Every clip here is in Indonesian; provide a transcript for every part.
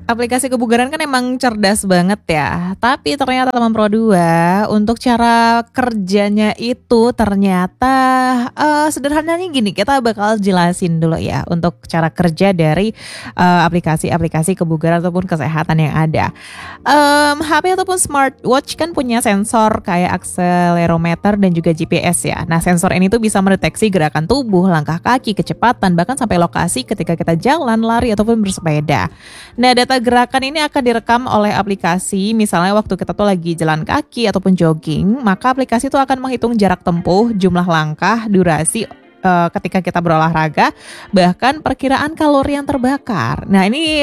Aplikasi kebugaran kan emang cerdas banget ya, tapi ternyata teman Pro 2 untuk cara kerjanya itu ternyata, sederhananya gini, kita bakal jelasin dulu ya untuk cara kerja dari, aplikasi-aplikasi kebugaran ataupun kesehatan yang ada. HP ataupun smartwatch kan punya sensor kayak akselerometer dan juga GPS ya. Nah, sensor ini tuh bisa mendeteksi gerakan tubuh, langkah kaki, kecepatan, bahkan sampai lokasi ketika kita jalan, lari, ataupun bersepeda. Nah, data gerakan ini akan direkam oleh aplikasi, misalnya waktu kita tuh lagi jalan kaki ataupun jogging, maka aplikasi itu akan menghitung jarak tempuh, jumlah langkah, durasi ketika kita berolahraga, bahkan perkiraan kalori yang terbakar. Nah, ini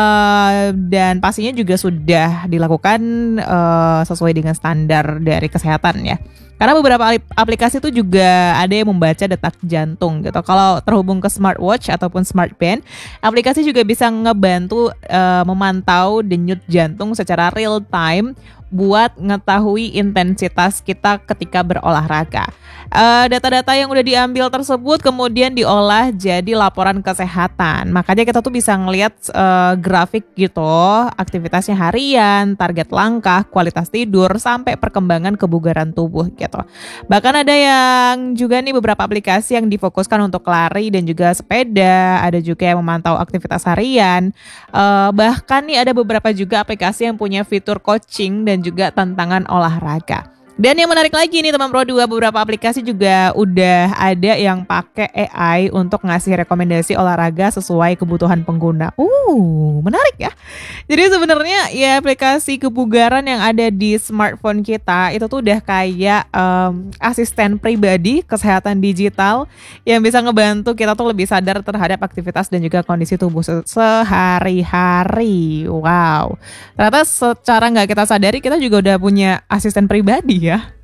dan pastinya juga sudah dilakukan sesuai dengan standar dari kesehatan ya. Karena beberapa aplikasi itu juga ada yang membaca detak jantung gitu. Kalau terhubung ke smartwatch ataupun smartband, aplikasi juga bisa ngebantu memantau denyut jantung secara real time buat ngetahui intensitas kita ketika berolahraga. Data-data yang udah diambil tersebut kemudian diolah jadi laporan kesehatan. Makanya kita tuh bisa ngelihat grafik gitu, aktivitasnya harian, target langkah, kualitas tidur, sampai perkembangan kebugaran tubuh gitu. Bahkan ada yang juga nih beberapa aplikasi yang difokuskan untuk lari dan juga sepeda, ada juga yang memantau aktivitas harian. Bahkan nih ada beberapa juga aplikasi yang punya fitur coaching dan juga tantangan olahraga. Dan yang menarik lagi nih teman Pro 2, beberapa aplikasi juga udah ada yang pakai AI untuk ngasih rekomendasi olahraga sesuai kebutuhan pengguna. Menarik ya. Jadi sebenarnya ya aplikasi kebugaran yang ada di smartphone kita itu tuh udah kayak asisten pribadi kesehatan digital yang bisa ngebantu kita tuh lebih sadar terhadap aktivitas dan juga kondisi tubuh sehari-hari. Wow. Ternyata secara nggak kita sadari kita juga udah punya asisten pribadi ya.